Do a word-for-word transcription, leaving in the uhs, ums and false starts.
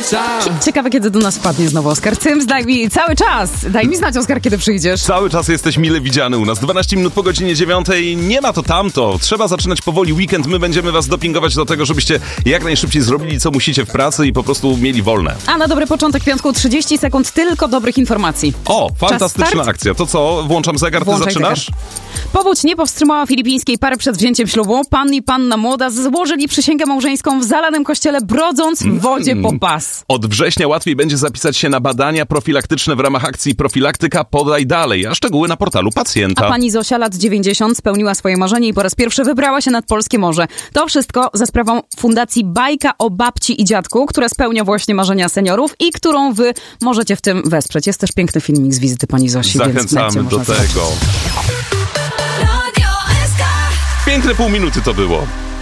Ciekawe, kiedy do nas wpadnie znowu Oskar Cyms. Daj mi cały czas. Daj mi znać, Oskar, kiedy przyjdziesz. Cały czas jesteś mile widziany u nas. dwanaście minut po godzinie dziewiątej. Nie ma to tamto. Trzeba zaczynać powoli weekend. My będziemy was dopingować do tego, żebyście jak najszybciej zrobili, co musicie w pracy i po prostu mieli wolne. A na dobry początek piątku trzydzieści sekund tylko dobrych informacji. O, fantastyczna akcja. To co? Włączam zegar, Włączaj ty zaczynasz? zegar. Powódź nie powstrzymała filipińskiej pary przed wzięciem ślubu. Pan i panna młoda złożyli przysięgę małżeńską w zalanym kościele, brodząc w wodzie po pas. Od września łatwiej będzie zapisać się na badania profilaktyczne w ramach akcji Profilaktyka Podaj Dalej, a szczegóły na portalu pacjenta. A pani Zosia, lat dziewięćdziesiąt, spełniła swoje marzenie i po raz pierwszy wybrała się nad polskie morze. To wszystko za sprawą Fundacji Bajka o babci i dziadku, która spełnia właśnie marzenia seniorów i którą wy możecie w tym wesprzeć. Jest też piękny filmik z wizyty pani Zosi. Zachęcamy do tego. Piękne pół minuty to było.